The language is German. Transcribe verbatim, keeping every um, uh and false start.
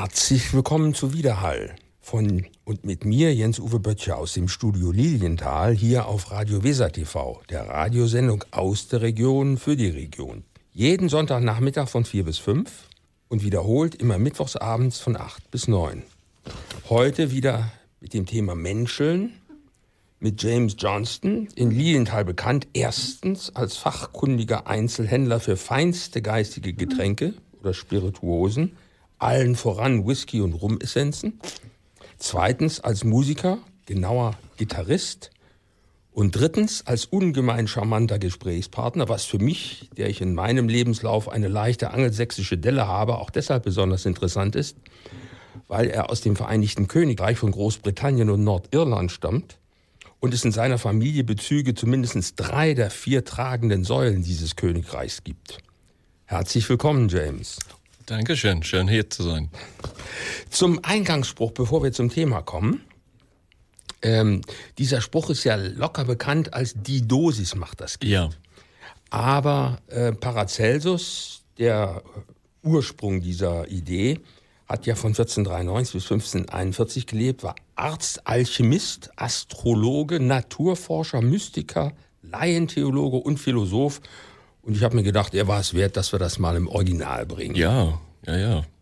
Herzlich willkommen zu Widerhall von und mit mir Jens-Uwe Böttcher aus dem Studio Lilienthal hier auf Radio Weser T V, der Radiosendung aus der Region für die Region. Jeden Sonntagnachmittag von vier bis fünf und wiederholt immer mittwochsabends von acht bis neun. Heute wieder mit dem Thema Menscheln mit James Johnston, in Lilienthal bekannt, erstens als fachkundiger Einzelhändler für feinste geistige Getränke oder Spirituosen, allen voran Whisky- und Rumessenzen. Zweitens als Musiker, genauer Gitarrist. Und drittens als ungemein charmanter Gesprächspartner, was für mich, der ich in meinem Lebenslauf eine leichte angelsächsische Delle habe, auch deshalb besonders interessant ist, weil er aus dem Vereinigten Königreich von Großbritannien und Nordirland stammt und es in seiner Familie Bezüge zu mindestens drei der vier tragenden Säulen dieses Königreichs gibt. Herzlich willkommen, James. Dankeschön, schön hier zu sein. Zum Eingangsspruch, bevor wir zum Thema kommen. Ähm, dieser Spruch ist ja locker bekannt als die Dosis macht das Gift. Ja. Aber äh, Paracelsus, der Ursprung dieser Idee, hat ja von vierzehnhundertdreiundneunzig bis fünfzehnhunderteinundvierzig gelebt, war Arzt, Alchemist, Astrologe, Naturforscher, Mystiker, Laientheologe und Philosoph. Und ich habe mir gedacht, er war es wert, dass wir das mal im Original bringen. Ja, ja, ja.